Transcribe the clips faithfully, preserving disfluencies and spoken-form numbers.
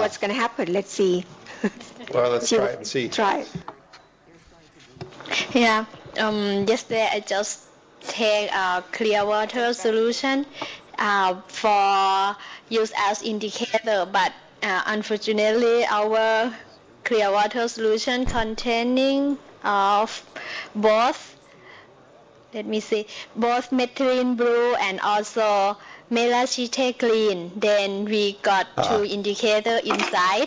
what's going to happen. Let's see. Well, let's try it and see. Try. Yeah. Um, yesterday I just take a clear water solution uh, for use as indicator, but uh, unfortunately our clear water solution containing of both, let me see, both methylene blue and also melachite green. Then we got uh. two indicator inside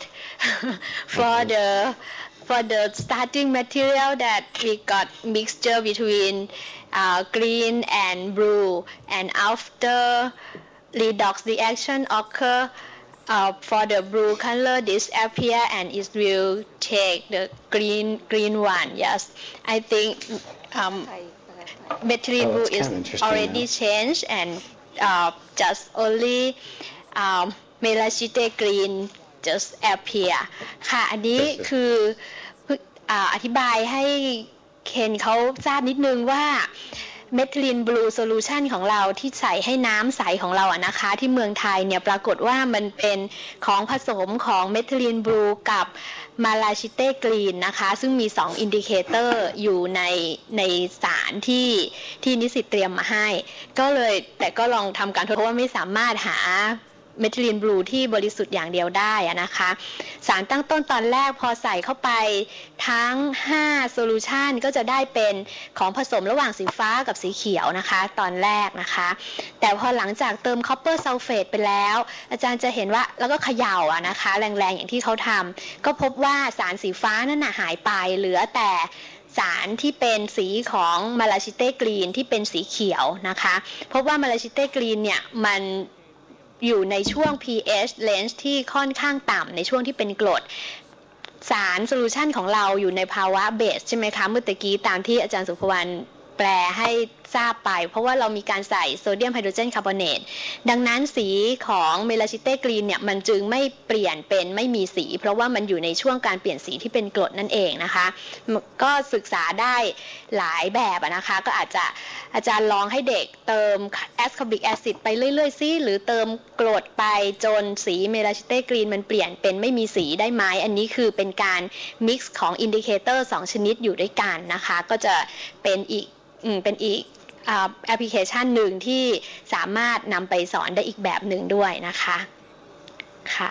for mm-hmm. the for the starting material that we got mixture between uh, green and blue, and after redox reaction occur, uh, for the blue color disappear and it will take the green green one. Yes, I think um, methylene oh, blue is already yeah. changed and uh, just only um, melachite green just appear ค่ะอันนี้คืออธิบายให้เคนเขาทราบนิดนึงว่าเมทิลีนบลูโซลูชันของเราที่ใส่ให้น้ำใสของเราอะนะคะที่เมืองไทยเนี่ยปรากฏว่ามันเป็นของผสมของเมทิลีนบลูกับมาลาชิเต้กรีนนะคะซึ่งมีสองอินดิเคเตอร์อยู่ในในสารที่ที่นิสิตเตรียมมาให้ก็เลยแต่ก็ลองทำการทดลองว่าไม่สามารถหาเมทิลีนบลูที่บริสุทธิ์อย่างเดียวได้นะคะสารตั้งต้นตอนแรกพอใส่เข้าไปทั้งห้าโซลูชันก็จะได้เป็นของผสมระหว่างสีฟ้ากับสีเขียวนะคะตอนแรกนะคะแต่พอหลังจากเติมคอปเปอร์ซัลเฟตไปแล้วอาจารย์จะเห็นว่าแล้วก็เขย่าอะนะคะแรงๆอย่างที่เขาทำก็พบว่าสารสีฟ้านั่นน่ะหายไปเหลือแต่สารที่เป็นสีของมาลาชิเต้กรีนที่เป็นสีเขียวนะคะพบว่ามาลาชิเต้กรีนเนี่ยมันอยู่ในช่วง pH range ที่ค่อนข้างต่ำในช่วงที่เป็นกรดสารโซลูชันของเราอยู่ในภาวะเบสใช่ไหมคะเมื่อตะกี้ตามที่อาจารย์สุภวรรณแปลให้ทราบไปเพราะว่าเรามีการใส่โซเดียมไฮโดรเจนคาร์บอเนตดังนั้นสีของเมลาชิเต้กรีนเนี่ยมันจึงไม่เปลี่ยนเป็นไม่มีสีเพราะว่ามันอยู่ในช่วงการเปลี่ยนสีที่เป็นกรดนั่นเองนะคะก็ศึกษาได้หลายแบบนะคะก็อาจจะอาจารย์ลองให้เด็กเติมแอสคอบิกแอซิดไปเรื่อยๆซิหรือเติมกรดไปจนสีเมลาชิเต้กรีนมันเปลี่ยนเป็นไม่มีสีได้ไหมอันนี้คือเป็นการมิกซ์ของอินดิเคเตอร์สองชนิดอยู่ด้วยกันนะคะก็จะเป็นอีกเป็นอีกแอปพลิเคชันหนึ่งที่สามารถนำไปสอนได้อีกแบบหนึ่งด้วยนะคะค่ะ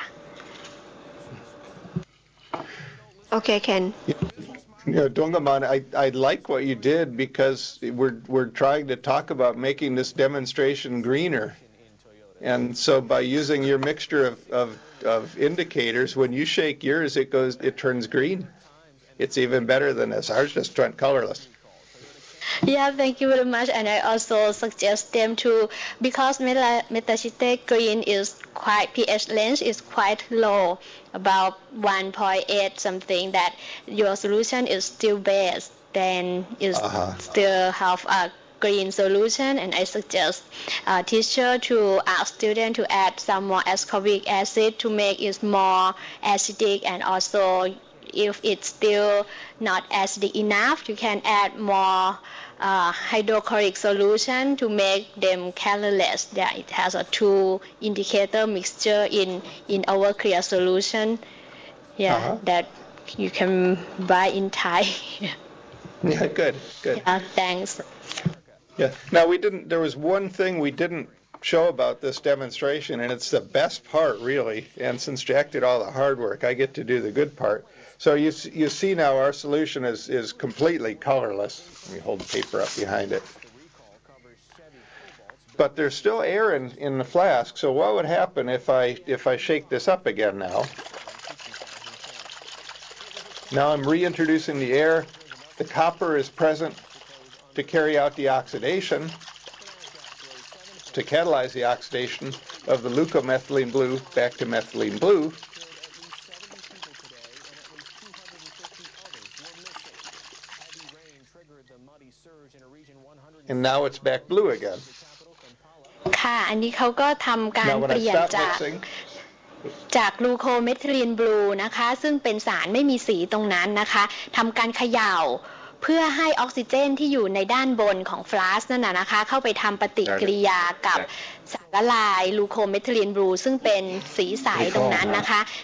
Okay, Ken. Yeah, Dongaman, I I like what you did because we're we're trying to talk about making this demonstration greener, and so by using your mixture of of, of indicators, when you shake yours, it goes it turns green. It's even better than this. Ours just went colorless. Yeah, thank you very much. And I also suggest them to, because melachite green is quite, pH range is quite low, about one point eight something, that your solution is still base, then you uh-huh. still have a green solution. And I suggest a teacher to ask student to add some more ascorbic acid to make it more acidic, and also if it's still not acidic enough, you can add more uh, hydrochloric solution to make them colorless. Yeah, it has a two indicator mixture in in our clear solution. Yeah, uh-huh. that you can buy in Thai. Yeah, good, good. Yeah, thanks. Yeah. Now we didn't. There was one thing we didn't show about this demonstration, and it's the best part, really. And since Jack did all the hard work, I get to do the good part. So you you see now our solution is is completely colorless. Let me hold the paper up behind it. But there's still air in, in the flask. So what would happen if I if I shake this up again now? Now I'm reintroducing the air. The copper is present to carry out the oxidation, to catalyze the oxidation of the leucomethylene blue back to methylene blue. And now it's back blue again. ค่ะอันนี้เขาก็ทำการเปลี่ยนจากจากกลูโคเมทิลีนบลูนะคะซึ่งเป็นสารไม่มีสีตรงนั้นนะคะทำการเขย่าเพื่อให้ออกซิเจนที่อยู่ในด้านบนของฟลาสนั่นนะคะเข้าไปทำปฏิกิริยากับสารละลายกลูโคเมทิลีนบลูซึ่งเป็นสีใสตรงนั้นนะคะ